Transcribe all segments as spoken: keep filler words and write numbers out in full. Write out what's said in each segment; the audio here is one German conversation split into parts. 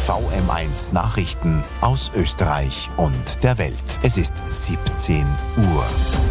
V M eins Nachrichten aus Österreich und der Welt. Es ist siebzehn Uhr.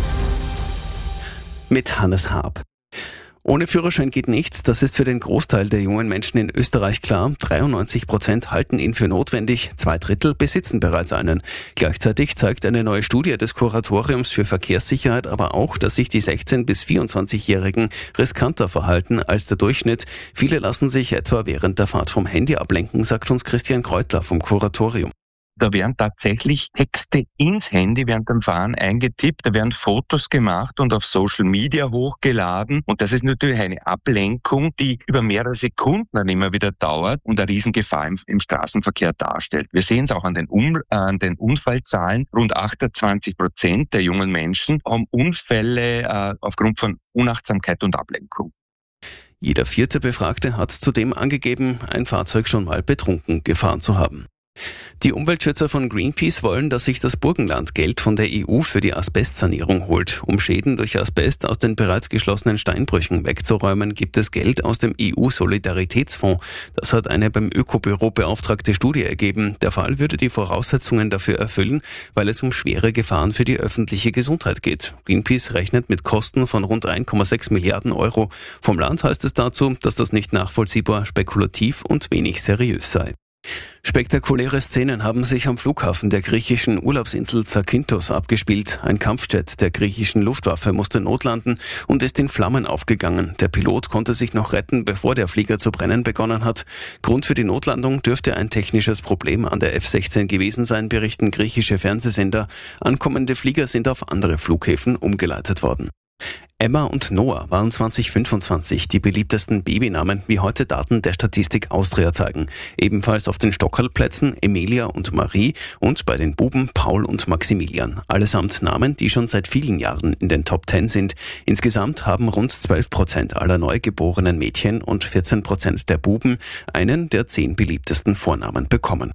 Mit Hannes Haab. Ohne Führerschein geht nichts, das ist für den Großteil der jungen Menschen in Österreich klar. dreiundneunzig Prozent halten ihn für notwendig, zwei Drittel besitzen bereits einen. Gleichzeitig zeigt eine neue Studie des Kuratoriums für Verkehrssicherheit aber auch, dass sich die sechzehn- bis vierundzwanzigjährigen riskanter verhalten als der Durchschnitt. Viele lassen sich etwa während der Fahrt vom Handy ablenken, sagt uns Christian Kreutler vom Kuratorium. Da werden tatsächlich Texte ins Handy während dem Fahren eingetippt, da werden Fotos gemacht und auf Social Media hochgeladen. Und das ist natürlich eine Ablenkung, die über mehrere Sekunden dann immer wieder dauert und eine Riesengefahr im, im Straßenverkehr darstellt. Wir sehen es auch an den, um, an den Unfallzahlen. Rund achtundzwanzig Prozent der jungen Menschen haben Unfälle äh, aufgrund von Unachtsamkeit und Ablenkung. Jeder vierte Befragte hat zudem angegeben, ein Fahrzeug schon mal betrunken gefahren zu haben. Die Umweltschützer von Greenpeace wollen, dass sich das Burgenland Geld von der E U für die Asbestsanierung holt. Um Schäden durch Asbest aus den bereits geschlossenen Steinbrüchen wegzuräumen, gibt es Geld aus dem E U-Solidaritätsfonds. Das hat eine beim Ökobüro beauftragte Studie ergeben. Der Fall würde die Voraussetzungen dafür erfüllen, weil es um schwere Gefahren für die öffentliche Gesundheit geht. Greenpeace rechnet mit Kosten von rund eins Komma sechs Milliarden Euro. Vom Land heißt es dazu, dass das nicht nachvollziehbar, spekulativ und wenig seriös sei. Spektakuläre Szenen haben sich am Flughafen der griechischen Urlaubsinsel Zakynthos abgespielt. Ein Kampfjet der griechischen Luftwaffe musste notlanden und ist in Flammen aufgegangen. Der Pilot konnte sich noch retten, bevor der Flieger zu brennen begonnen hat. Grund für die Notlandung dürfte ein technisches Problem an der F sechzehn gewesen sein, berichten griechische Fernsehsender. Ankommende Flieger sind auf andere Flughäfen umgeleitet worden. Emma und Noah waren zwanzig fünfundzwanzig die beliebtesten Babynamen, wie heute Daten der Statistik Austria zeigen. Ebenfalls auf den Stockerlplätzen Emilia und Marie und bei den Buben Paul und Maximilian. Allesamt Namen, die schon seit vielen Jahren in den Top Ten sind. Insgesamt haben rund zwölf Prozent aller neugeborenen Mädchen und vierzehn Prozent der Buben einen der zehn beliebtesten Vornamen bekommen.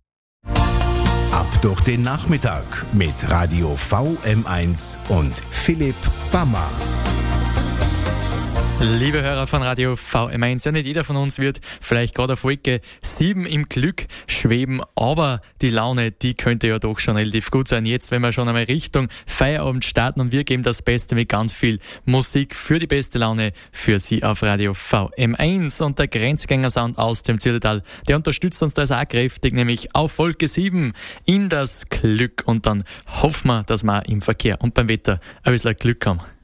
Ab durch den Nachmittag mit Radio V M eins und Philipp Bammer. Liebe Hörer von Radio V M eins, ja nicht jeder von uns wird vielleicht gerade auf Wolke sieben im Glück schweben, aber die Laune, die könnte ja doch schon relativ gut sein. Jetzt, wenn wir schon einmal Richtung Feierabend starten und wir geben das Beste mit ganz viel Musik für die beste Laune für Sie auf Radio V M eins. Und der Grenzgänger-Sound aus dem Zillertal, der unterstützt uns da auch kräftig, nämlich auf Wolke sieben in das Glück. Und dann hoffen wir, dass wir im Verkehr und beim Wetter ein bisschen Glück haben.